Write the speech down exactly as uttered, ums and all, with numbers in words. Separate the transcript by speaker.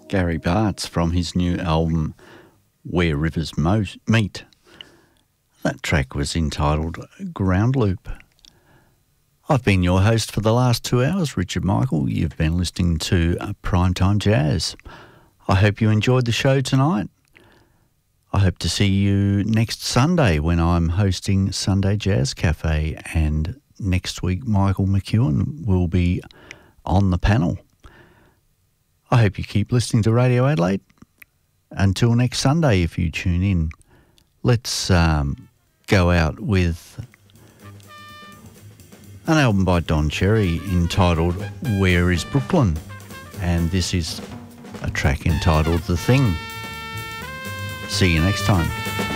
Speaker 1: Gary Bartz from his new album Where Rivers Mo- Meet. That track was entitled Ground Loop. I've been your host for the last two hours, Richard Michael. You've been listening to Primetime Jazz. I hope you enjoyed the show tonight. I hope to see you next Sunday when I'm hosting Sunday Jazz Cafe, and next week Michael McEwen will be on the panel. I hope you keep listening to Radio Adelaide. Until next Sunday, if you tune in, let's um, go out with an album by Don Cherry entitled Where is Brooklyn? And this is a track entitled The Thing. See you next time.